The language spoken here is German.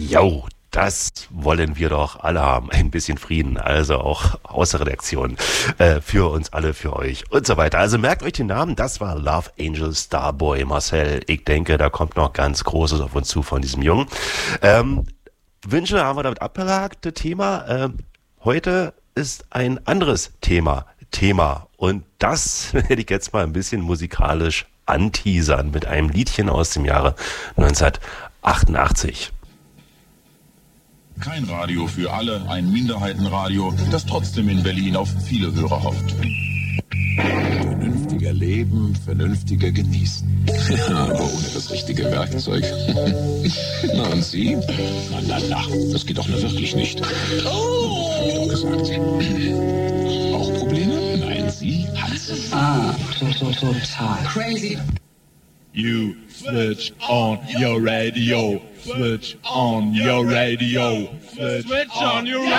Jo, das wollen wir doch alle haben. Ein bisschen Frieden, also auch aus der Redaktion. Für uns alle, für euch und so weiter. Also merkt euch den Namen, das war Love Angel Starboy Marcel. Ich denke, da kommt noch ganz Großes auf uns zu von diesem Jungen. Wünsche haben wir damit abgehakt, das Thema. Heute ist ein anderes Thema. Und das werde ich jetzt mal ein bisschen musikalisch anteasern mit einem Liedchen aus dem Jahre 1988. Kein Radio für alle, ein Minderheitenradio, das trotzdem in Berlin auf viele Hörer hofft. Vernünftiger leben, vernünftiger genießen. Ja, aber ohne das richtige Werkzeug. Na und Sie? Na, das geht doch nur wirklich nicht. Oh! Hab ich doch gesagt. Auch Probleme? Nein, sie hat's. Total. Crazy. You switch on your radio. Switch on your radio. Switch on your radio.